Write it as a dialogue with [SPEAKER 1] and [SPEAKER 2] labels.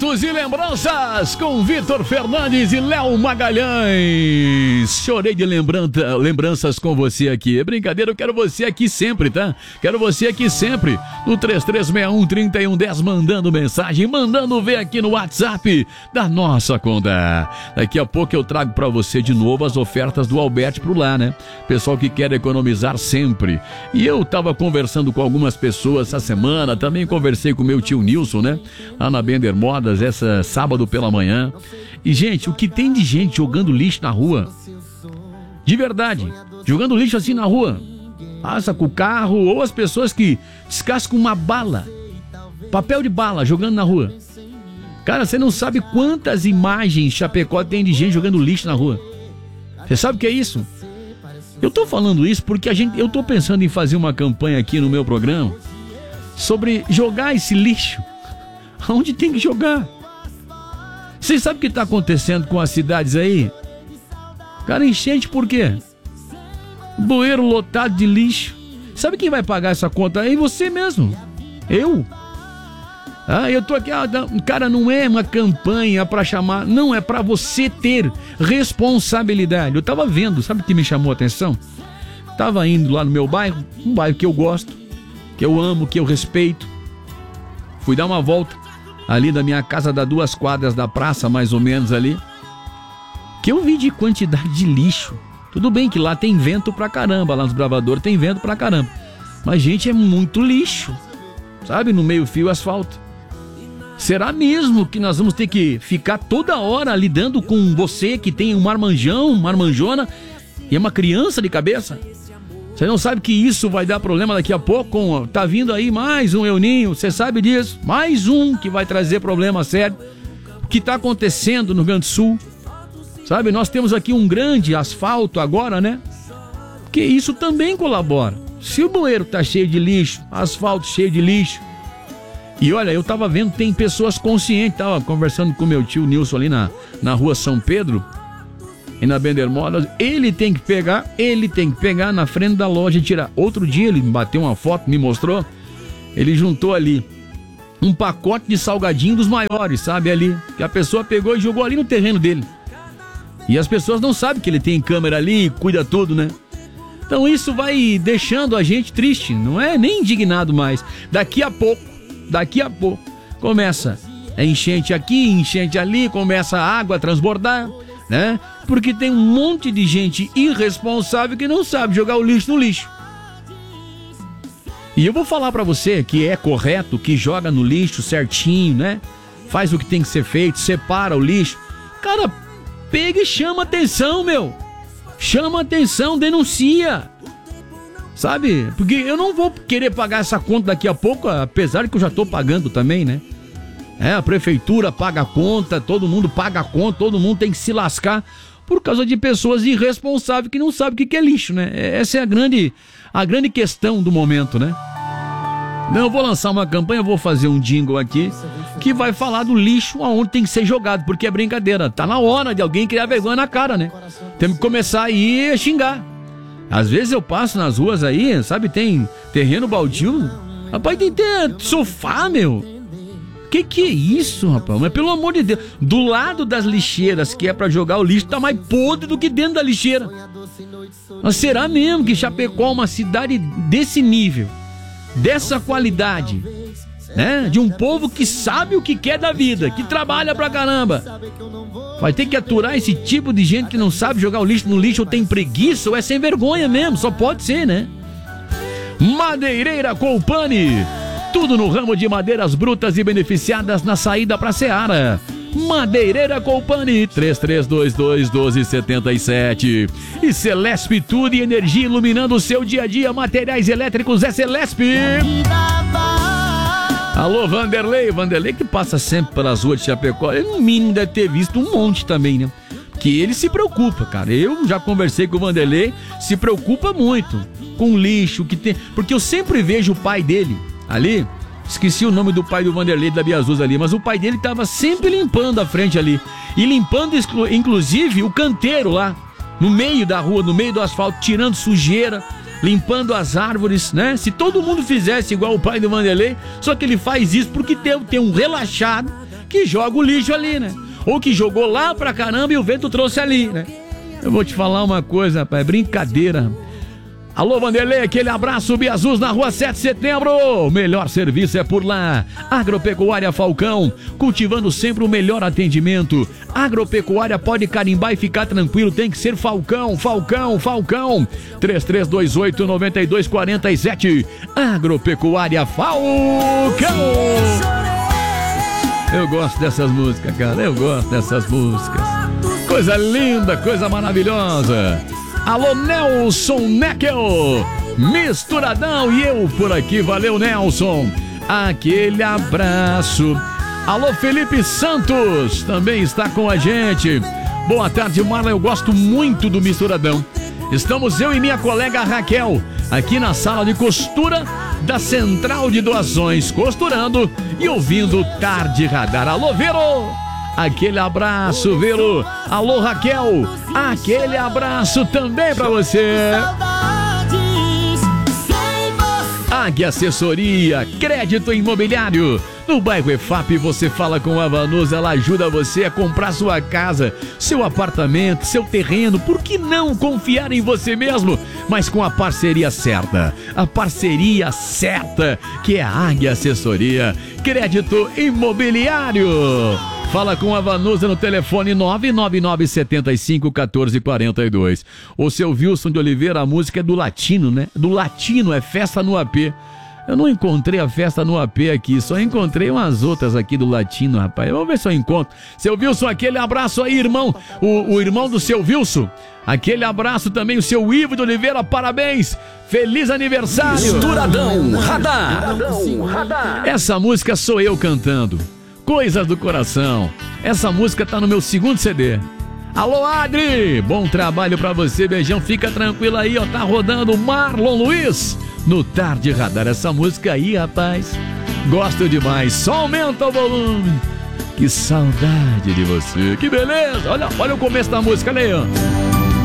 [SPEAKER 1] Momentos e lembranças com Vitor Fernandes e Léo Magalhães. Chorei de lembranças com você aqui. É brincadeira, eu quero você aqui sempre, tá? Quero você aqui sempre no 3361-3110, mandando mensagem, mandando ver aqui no WhatsApp da nossa conta. Daqui a pouco eu trago pra você de novo as ofertas do Alberti pro lar, né? Pessoal que quer economizar sempre. E eu tava conversando com algumas pessoas essa semana, também conversei com o meu tio Nilson, né? Lá na Bender Modas, essa sábado pela manhã. E, gente, o que tem de gente jogando lixo na rua? De verdade, jogando lixo assim na rua. Passa com o carro, ou as pessoas que descascam uma bala, papel de bala, jogando na rua. Cara, você não sabe quantas imagens Chapecó tem de gente jogando lixo na rua. Você sabe o que é isso? Eu tô falando isso porque eu tô pensando em fazer uma campanha aqui no meu programa sobre jogar esse lixo onde tem que jogar. Vocês sabem o que está acontecendo com as cidades aí? Cara, enchente por quê? Bueiro lotado de lixo. Sabe quem vai pagar essa conta aí? Você mesmo. Eu. Eu tô aqui, cara, não é uma campanha pra chamar, não, é pra você ter responsabilidade. Eu tava vendo, sabe o que me chamou a atenção? Tava indo lá no meu bairro, um bairro que eu gosto, que eu amo, que eu respeito. Fui dar uma volta ali da minha casa, dá 2 quadras da praça, mais ou menos ali, que eu vi de quantidade de lixo. Tudo bem que lá tem vento pra caramba, lá nos Bravadores tem vento pra caramba, mas, gente, é muito lixo, sabe, no meio-fio asfalto. Será mesmo que nós vamos ter que ficar toda hora lidando com você que tem um marmanjão, uma marmanjona e é uma criança de cabeça? Você não sabe que isso vai dar problema daqui a pouco? Tá vindo aí mais um El Ninho, você sabe disso? Mais um que vai trazer problema sério. O que tá acontecendo no Rio Grande do Sul? Sabe, nós temos aqui um grande asfalto agora, né? Porque isso também colabora. Se o bueiro tá cheio de lixo, asfalto cheio de lixo. E olha, eu tava vendo, tem pessoas conscientes, tava conversando com meu tio Nilson ali na rua São Pedro, e na Bender Modas, ele tem que pegar na frente da loja e tirar. Outro dia ele bateu uma foto, me mostrou, ele juntou ali um pacote de salgadinho dos maiores, sabe, ali, que a pessoa pegou e jogou ali no terreno dele. E as pessoas não sabem que ele tem câmera ali e cuida tudo, né? Então isso vai deixando a gente triste, não é nem indignado mais. Daqui a pouco, começa a enchente aqui, enchente ali, começa a água a transbordar, né? Porque tem um monte de gente irresponsável que não sabe jogar o lixo no lixo. E eu vou falar pra você que é correto, que joga no lixo certinho, né? Faz o que tem que ser feito, separa o lixo. Cara, pega e chama atenção, meu. Chama atenção, denuncia. Sabe? Porque eu não vou querer pagar essa conta daqui a pouco, apesar que eu já tô pagando também, né? A prefeitura paga a conta, todo mundo paga a conta, todo mundo tem que se lascar por causa de pessoas irresponsáveis que não sabem o que é lixo, né? Essa é a grande questão do momento, né? Eu vou lançar uma campanha, vou fazer um jingle aqui que vai falar do lixo aonde tem que ser jogado, porque é brincadeira, tá na hora de alguém criar vergonha na cara, né? Tem que começar aí a xingar. Às vezes eu passo nas ruas aí, sabe, tem terreno baldio, rapaz, tem sofá, meu. Que é isso, rapaz? Mas pelo amor de Deus, do lado das lixeiras que é pra jogar o lixo, tá mais podre do que dentro da lixeira. Mas será mesmo que Chapecó é uma cidade desse nível, dessa qualidade, né? De um povo que sabe o que quer da vida, que trabalha pra caramba, vai ter que aturar esse tipo de gente que não sabe jogar o lixo no lixo, ou tem preguiça, ou é sem vergonha mesmo, só pode ser, né? Madeireira Colpani, tudo no ramo de madeiras brutas e beneficiadas na saída pra Seara. Madeireira Colpani, 3322-1277. E Celesp, tudo e energia iluminando o seu dia a dia. Materiais elétricos é Celesp. Alô, Vanderlei que passa sempre pelas ruas de Chapecó, ele no mínimo deve ter visto um monte também, né? Que ele se preocupa, cara. Eu já conversei com o Vanderlei, se preocupa muito com o lixo que tem, porque eu sempre vejo o pai dele ali, esqueci o nome do pai do Vanderlei da Biazuz ali, mas o pai dele tava sempre limpando a frente ali, e limpando inclusive o canteiro lá, no meio da rua, no meio do asfalto, tirando sujeira, limpando as árvores, né? Se todo mundo fizesse igual o pai do Vanderlei, só que ele faz isso porque tem um relaxado que joga o lixo ali, né? Ou que jogou lá pra caramba e o vento trouxe ali, né? Eu vou te falar uma coisa, rapaz, é brincadeira. Alô, Vanderlei, aquele abraço, Biazus na rua 7 de setembro. O melhor serviço é por lá. Agropecuária Falcão, cultivando sempre o melhor atendimento. Agropecuária pode carimbar e ficar tranquilo, tem que ser Falcão, Falcão, Falcão. 3328-9247. Agropecuária Falcão. Eu gosto dessas músicas, cara, eu gosto dessas músicas. Coisa linda, coisa maravilhosa. Alô, Nelson Neckel, misturadão, e eu por aqui, valeu, Nelson. Aquele abraço. Alô, Felipe Santos, também está com a gente. Boa tarde, Marla, eu gosto muito do misturadão. Estamos eu e minha colega Raquel, aqui na sala de costura da Central de Doações, costurando e ouvindo Tarde Radar. Alô, Vero! Aquele abraço, Vero. Alô, Raquel. Aquele abraço também pra você. Águia Assessoria, crédito imobiliário. No bairro EFAP você fala com a Vanusa, ela ajuda você a comprar sua casa, seu apartamento, seu terreno. Por que não confiar em você mesmo? Mas com a parceria certa. A parceria certa, que é a Águia Assessoria, crédito imobiliário. Fala com a Vanusa no telefone 999751442. O seu Wilson de Oliveira, a música é do Latino, né? Do Latino, é Festa no AP. Eu não encontrei a Festa no AP aqui, só encontrei umas outras aqui do Latino, rapaz. Vamos ver se eu encontro. Seu Wilson, aquele abraço aí, irmão. O irmão do seu Wilson. Aquele abraço também, o seu Ivo de Oliveira, parabéns. Feliz aniversário.
[SPEAKER 2] Misturadão Radar.
[SPEAKER 1] Essa música sou eu cantando. Coisas do Coração. Essa música tá no meu segundo CD. Alô, Adri, bom trabalho pra você, beijão, fica tranquilo aí, ó, tá rodando Marlon Luiz no Tarde Radar. Essa música aí, rapaz, gosto demais, só aumenta o volume. Que saudade de você, que beleza, olha o começo da música, Leandro.